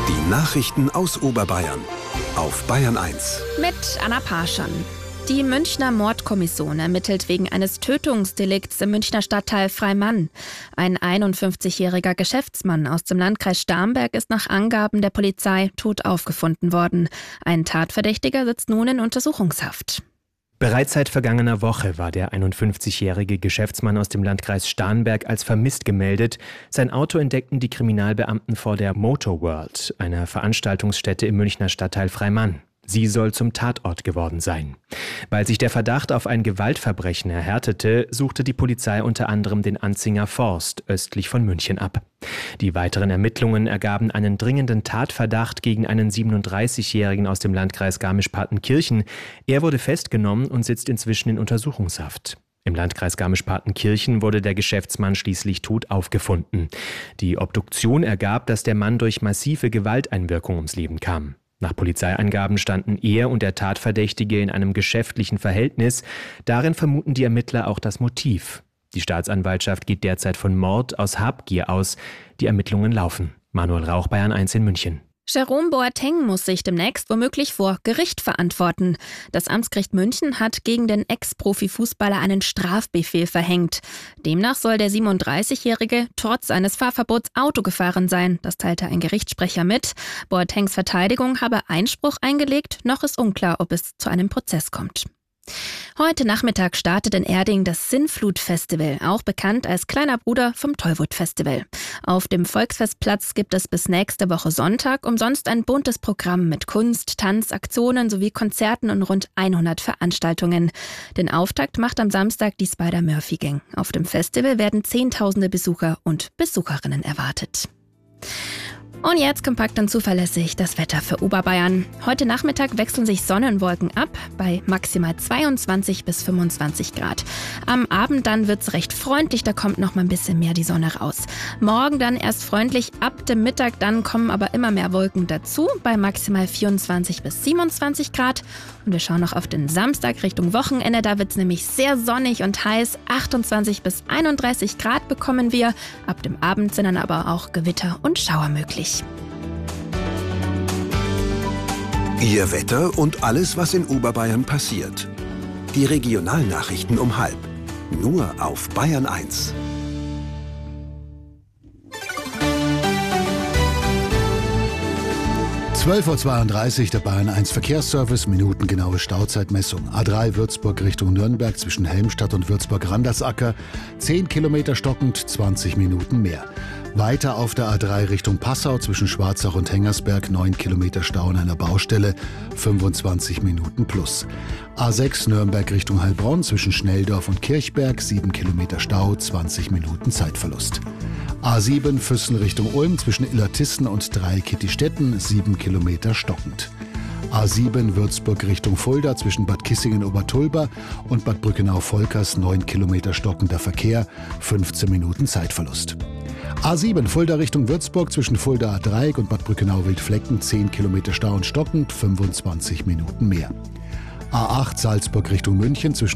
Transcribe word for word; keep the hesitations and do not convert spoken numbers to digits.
Die Nachrichten aus Oberbayern auf Bayern eins. Mit Anna Parschon. Die Münchner Mordkommission ermittelt wegen eines Tötungsdelikts im Münchner Stadtteil Freimann. Ein einundfünfzigjähriger Geschäftsmann aus dem Landkreis Starnberg ist nach Angaben der Polizei tot aufgefunden worden. Ein Tatverdächtiger sitzt nun in Untersuchungshaft. Bereits seit vergangener Woche war der einundfünfzigjährige Geschäftsmann aus dem Landkreis Starnberg als vermisst gemeldet. Sein Auto entdeckten die Kriminalbeamten vor der Motor World, einer Veranstaltungsstätte im Münchner Stadtteil Freimann. Sie soll zum Tatort geworden sein. Weil sich der Verdacht auf ein Gewaltverbrechen erhärtete, suchte die Polizei unter anderem den Anzinger Forst östlich von München ab. Die weiteren Ermittlungen ergaben einen dringenden Tatverdacht gegen einen siebenunddreißigjährigen aus dem Landkreis Garmisch-Partenkirchen. Er wurde festgenommen und sitzt inzwischen in Untersuchungshaft. Im Landkreis Garmisch-Partenkirchen wurde der Geschäftsmann schließlich tot aufgefunden. Die Obduktion ergab, dass der Mann durch massive Gewalteinwirkung ums Leben kam. Nach Polizeiangaben standen er und der Tatverdächtige in einem geschäftlichen Verhältnis. Darin vermuten die Ermittler auch das Motiv. Die Staatsanwaltschaft geht derzeit von Mord aus Habgier aus. Die Ermittlungen laufen. Manuel Rauch, Bayern eins in München. Jerome Boateng muss sich demnächst womöglich vor Gericht verantworten. Das Amtsgericht München hat gegen den Ex-Profi-Fußballer einen Strafbefehl verhängt. Demnach soll der siebenunddreißigjährige trotz eines Fahrverbots Auto gefahren sein. Das teilte ein Gerichtssprecher mit. Boatengs Verteidigung habe Einspruch eingelegt. Noch ist unklar, ob es zu einem Prozess kommt. Heute Nachmittag startet in Erding das Sinnflut-Festival, auch bekannt als kleiner Bruder vom Tollwood-Festival. Auf dem Volksfestplatz gibt es bis nächste Woche Sonntag umsonst ein buntes Programm mit Kunst, Tanz, Aktionen sowie Konzerten und rund hundert Veranstaltungen. Den Auftakt macht am Samstag die Spider-Murphy-Gang. Auf dem Festival werden Zehntausende Besucher und Besucherinnen erwartet. Und jetzt kompakt und zuverlässig das Wetter für Oberbayern. Heute Nachmittag wechseln sich Sonne und Wolken ab bei maximal zweiundzwanzig bis fünfundzwanzig Grad. Am Abend dann wird's recht freundlich, da kommt noch mal ein bisschen mehr die Sonne raus. Morgen dann erst freundlich, ab dem Mittag dann kommen aber immer mehr Wolken dazu bei maximal vierundzwanzig bis siebenundzwanzig Grad. Und wir schauen noch auf den Samstag Richtung Wochenende, da wird's nämlich sehr sonnig und heiß. achtundzwanzig bis einunddreißig Grad bekommen wir. Ab dem Abend sind dann aber auch Gewitter und Schauer möglich. Ihr Wetter und alles, was in Oberbayern passiert. Die Regionalnachrichten um halb. Nur auf Bayern eins. zwölf Uhr zweiunddreißig, der Bayern eins Verkehrsservice, minutengenaue Stauzeitmessung. A drei Würzburg Richtung Nürnberg zwischen Helmstadt und Würzburg-Randersacker. zehn Kilometer stockend, zwanzig Minuten mehr. Weiter auf der A drei Richtung Passau zwischen Schwarzach und Hengersberg, neun Kilometer Stau an einer Baustelle, fünfundzwanzig Minuten plus. A sechs Nürnberg Richtung Heilbronn zwischen Schnelldorf und Kirchberg, sieben Kilometer Stau, zwanzig Minuten Zeitverlust. A sieben Füssen Richtung Ulm zwischen Illertissen und Dreikittistetten, sieben Kilometer stockend. A sieben Würzburg Richtung Fulda zwischen Bad Kissingen-Obertulber und Bad Brückenau-Volkers, neun Kilometer stockender Verkehr, fünfzehn Minuten Zeitverlust. A sieben Fulda Richtung Würzburg zwischen Fulda Dreieck und Bad Brückenau-Wildflecken, zehn Kilometer Stau und stockend, fünfundzwanzig Minuten mehr. A acht Salzburg Richtung München zwischen